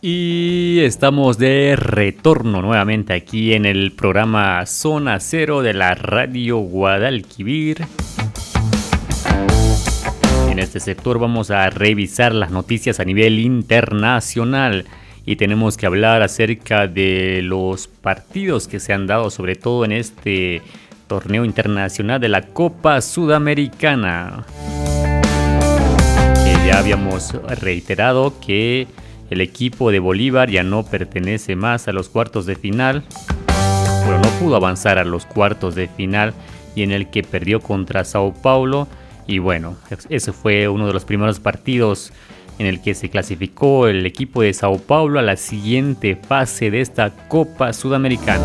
Y estamos de retorno nuevamente aquí en el programa Zona Cero de la Radio Guadalquivir. En este sector vamos a revisar las noticias a nivel internacional y tenemos que hablar acerca de los partidos que se han dado, sobre todo en este torneo internacional de la Copa Sudamericana. Que ya habíamos reiterado que el equipo de Bolívar ya no pertenece más a los cuartos de final. Bueno, no pudo avanzar a los cuartos de final y en el que perdió contra Sao Paulo. Y bueno, ese fue uno de los primeros partidos en el que se clasificó el equipo de Sao Paulo a la siguiente fase de esta Copa Sudamericana.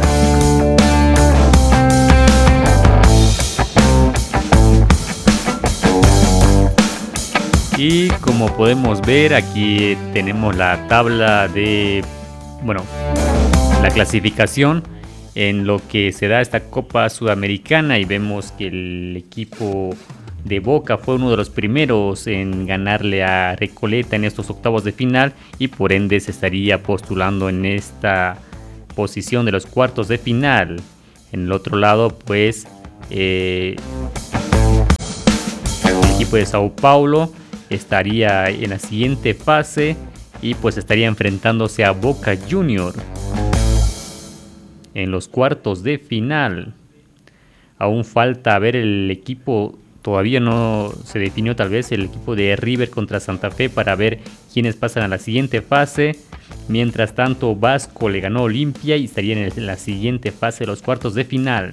Y como podemos ver, aquí tenemos la tabla de, la clasificación en lo que se da esta Copa Sudamericana, y vemos que el equipo de Boca fue uno de los primeros en ganarle a Recoleta en estos octavos de final y por ende se estaría postulando en esta posición de los cuartos de final. En el otro lado, pues, el equipo de Sao Paulo estaría en la siguiente fase y pues estaría enfrentándose a Boca Junior en los cuartos de final. Aún falta ver el equipo, todavía no se definió tal vez el equipo de River contra Santa Fe para ver quiénes pasan a la siguiente fase. Mientras tanto, Vasco le ganó a Olimpia y estaría en la siguiente fase de los cuartos de final.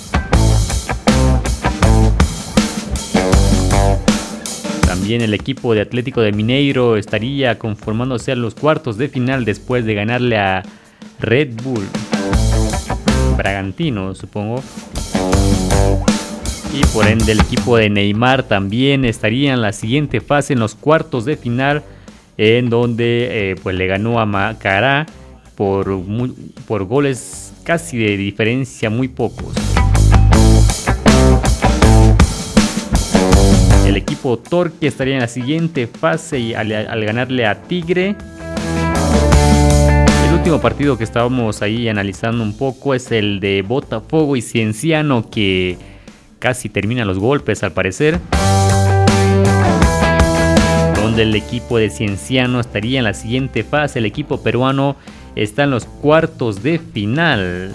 También el equipo de Atlético de Mineiro estaría conformándose a los cuartos de final después de ganarle a Red Bull Bragantino, supongo. Y por ende el equipo de Neymar también estaría en la siguiente fase en los cuartos de final, en donde pues le ganó a Macará por goles casi de diferencia, muy pocos. El equipo Torque estaría en la siguiente fase y al ganarle a Tigre. El último partido que estábamos ahí analizando un poco es el de Botafogo y Cienciano, que casi terminan los golpes al parecer. Donde el equipo de Cienciano estaría en la siguiente fase. El equipo peruano está en los cuartos de final.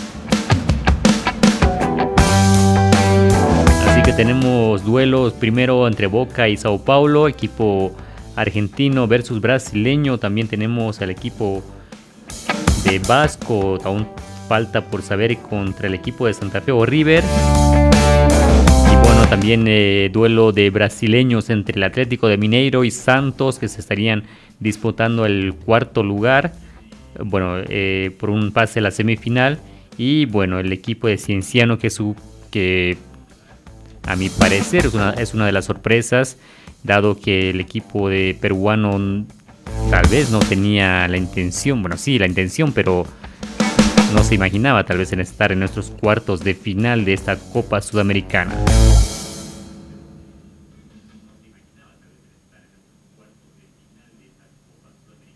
Que tenemos duelos primero entre Boca y Sao Paulo, equipo argentino versus brasileño. También tenemos al equipo de Vasco, aún falta por saber, contra el equipo de Santa Fe o River. Y bueno, también duelo de brasileños entre el Atlético de Mineiro y Santos, que se estarían disputando el cuarto lugar, por un pase a la semifinal. Y bueno, el equipo de Cienciano, que a mi parecer es una de las sorpresas, dado que el equipo de peruano tal vez no tenía la intención, la intención, pero no se imaginaba tal vez en estar en nuestros cuartos de final de esta Copa Sudamericana.